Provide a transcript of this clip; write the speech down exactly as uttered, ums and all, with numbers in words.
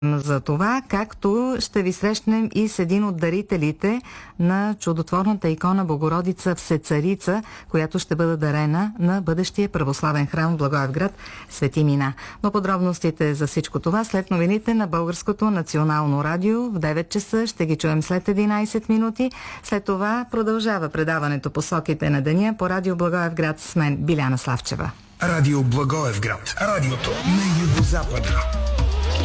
за това, както ще ви срещнем и с един от дарителите на чудотворната икона Богородица Всецарица, която ще бъде дарена на бъдещия православен храм в Благоевград Свети Мина. Но подробностите за всичко това след новините на Българското национално радио в девет часа. Ще ги чуем след единайсет минути. След това продължава предаването Посоките на деня по радио Благоевград с мен Биляна Славчева. Радио Благоевград. Радиото на Югозапада.